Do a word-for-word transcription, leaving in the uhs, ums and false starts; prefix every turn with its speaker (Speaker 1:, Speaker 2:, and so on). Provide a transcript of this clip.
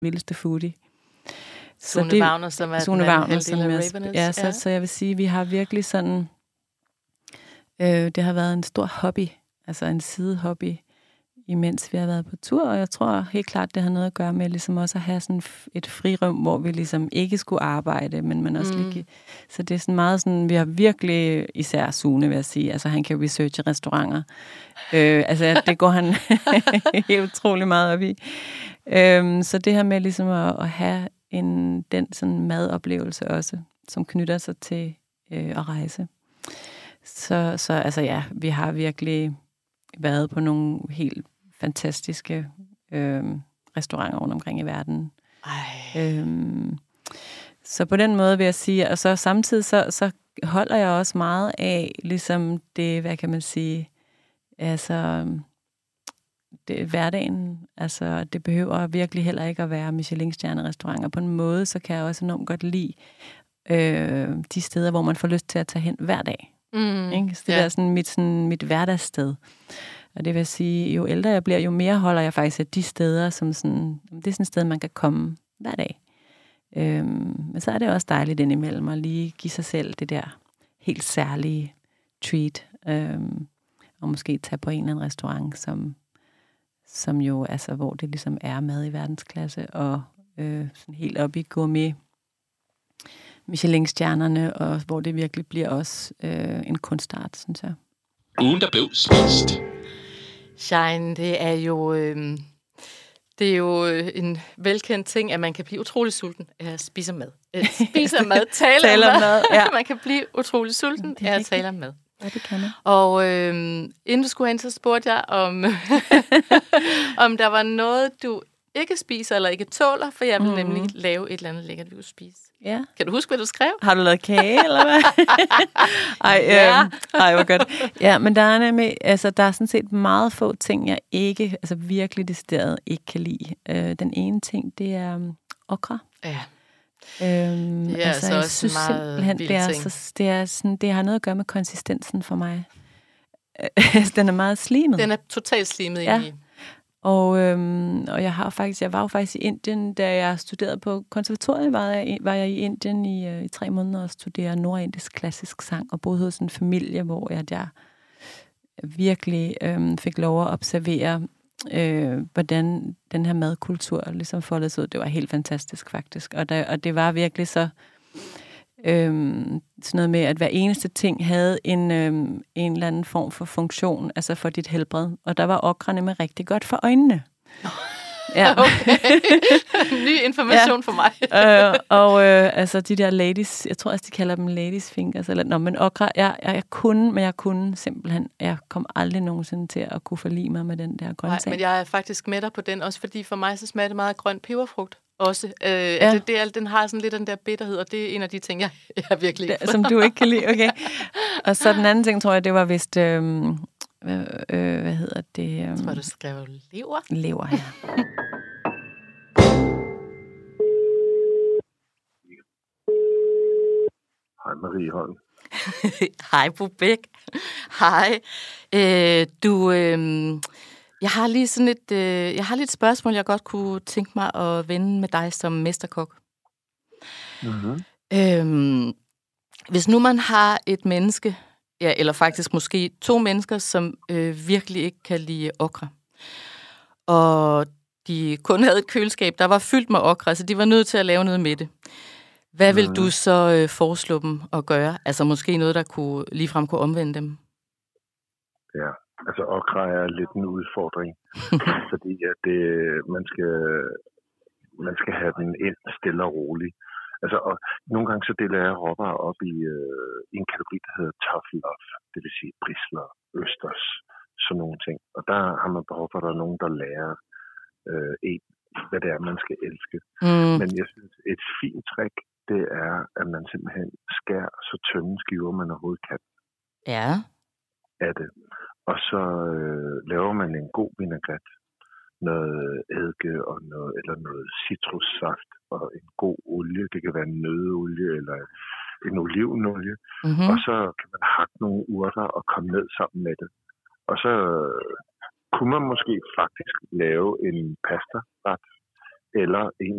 Speaker 1: vildeste foodie.
Speaker 2: Sune Wagner, som er
Speaker 1: Sune
Speaker 2: den anden
Speaker 1: Wagner, som
Speaker 2: halvdel af
Speaker 1: jeg,
Speaker 2: Ravenous.
Speaker 1: ja, så,
Speaker 2: Ja.
Speaker 1: så jeg vil sige, vi har virkelig sådan, øh, det har været en stor hobby, altså en sidehobby, imens vi har været på tur, og jeg tror helt klart, det har noget at gøre med ligesom også at have sådan et frirum, hvor vi ligesom ikke skulle arbejde, men man også mm. lige... Så det er sådan meget sådan, vi har virkelig, især Sune, vil jeg sige, altså han kan researche restauranter. Øh, altså det går han helt utrolig meget op i. Øh, så det her med ligesom at, at have en, den sådan madoplevelse også, som knytter sig til øh, at rejse. Så, så altså ja, vi har virkelig været på nogle helt fantastiske øh, restauranter rundt omkring i verden. Øhm, så på den måde vil jeg sige, og så samtidig så, så holder jeg også meget af ligesom det, hvad kan man sige, altså det, hverdagen. Altså det behøver virkelig heller ikke at være Michelin-stjerne-restauranter. På en måde, så kan jeg også enormt godt lide øh, de steder, hvor man får lyst til at tage hen hver dag. Mm, ikke? Så det ja. er sådan mit, sådan mit hverdagssted. Og det vil sige, jo ældre jeg bliver, jo mere holder jeg faktisk af de steder, som sådan, det er sådan et sted, man kan komme hver dag. Øhm, men så er det også dejligt indimellem at lige give sig selv det der helt særlige treat. Øhm, og måske tage på en eller anden restaurant, som, som jo, altså, hvor det ligesom er mad i verdensklasse, og øh, sådan helt op i gourmet Michelin-stjernerne, og hvor det virkelig bliver også øh, en kunstart, synes jeg.
Speaker 3: Ugen, der blev spist.
Speaker 2: Shine, det er jo øh, det er jo en velkendt ting, at man kan blive utrolig sulten af at spise mad. Øh, spiser mad, taler, taler mad. mad ja. Man kan blive utrolig sulten af at tale om mad.
Speaker 1: Ja, det kan man.
Speaker 2: Og øh, inden du skulle hen, så spurgte jeg, om, om der var noget, du ikke spiser eller ikke tåler, for jeg vil mm. nemlig lave et eller andet lækkert, vi kunne spise.
Speaker 1: Ja.
Speaker 2: Kan du huske, hvad du skrev?
Speaker 1: Har du lavet kage, eller hvad? ej,
Speaker 2: ja.
Speaker 1: øh, ej, hvor godt. Ja, men der er nemlig, altså, der er sådan set meget få ting, jeg ikke, altså virkelig decideret ikke kan lide. Øh, den ene ting, det er um, okra.
Speaker 2: Ja.
Speaker 1: Øhm,
Speaker 2: det er altså, altså også synes meget vild
Speaker 1: det er,
Speaker 2: ting.
Speaker 1: Så, det, er sådan, det har noget at gøre med konsistensen for mig. Den er meget slimet.
Speaker 2: Den er totalt slimet
Speaker 1: ja.
Speaker 2: i.
Speaker 1: Og, øhm, og jeg har faktisk, jeg var jo faktisk i Indien, da jeg studerede på konservatoriet, var jeg, var jeg i Indien i, øh, i tre måneder og studerede nordindisk klassisk sang, og boede hos en familie, hvor jeg der virkelig øhm, fik lov at observere, øh, hvordan den her madkultur ligesom foldede sig ud. Det var helt fantastisk faktisk, og, der, og det var virkelig så Øhm, sådan noget med, at hver eneste ting havde en, øhm, en eller anden form for funktion, altså for dit helbred. Og der var okra nemlig rigtig godt for øjnene.
Speaker 2: Ja. Okay. Ny information ja. for mig.
Speaker 1: øh, og øh, altså de der ladies, jeg tror også, de kalder dem ladies fingers, eller nå, men okra, jeg, jeg, jeg kunne, men jeg kunne simpelthen, jeg kom aldrig nogensinde til at kunne forlige mig med den der grøntsag.
Speaker 2: Nej, men jeg er faktisk med dig på den, også fordi for mig så smager det meget grøn peberfrugt. Også. Øh, ja. det, det er, den har sådan lidt den der bitterhed, og det er en af de ting, jeg, jeg virkelig ikke
Speaker 1: Som du ikke kan lide, okay. Og så den anden ting, tror jeg, det var vist, øh, øh, øh, hvad hedder det? Øh,
Speaker 2: jeg tror, du skrev lever.
Speaker 1: Lever, ja.
Speaker 4: Hej Marie Holm.
Speaker 2: Hej Bubæk. Hej. Øh, du... Øh, Jeg har lige sådan et, øh, jeg har lige et spørgsmål, jeg godt kunne tænke mig at vende med dig som mesterkok. Mm-hmm. Øhm, hvis nu man har et menneske, ja, eller faktisk måske to mennesker, som øh, virkelig ikke kan lide okra, og de kun havde et køleskab, der var fyldt med okra, så de var nødt til at lave noget med det. Hvad vil mm. du så øh, foreslå dem at gøre? Altså måske noget, der kunne ligefrem kunne omvende dem?
Speaker 4: Ja. Altså, okra er lidt en udfordring, fordi at det, man, skal, man skal have den ind stille og roligt. Altså, og nogle gange så deler jeg råvarer op i, øh, i en kategori, der hedder tough love, det vil sige brisler, østers, sådan nogle ting. Og der har man behov for, at der er nogen, der lærer øh, en, hvad det er, man skal elske. Mm. Men jeg synes, et fint trick, det er, at man simpelthen skærer så tynde skiver, man overhovedet kan.
Speaker 2: Ja.
Speaker 4: Af det. Og så øh, laver man en god vinaigrette, noget eddike og noget, eller noget citrussaft og en god olie. Det kan være en nøddeolie eller en olivenolie. Mm-hmm. Og så kan man hakke nogle urter og komme ned sammen med det. Og så øh, kunne man måske faktisk lave en pasta-ret eller en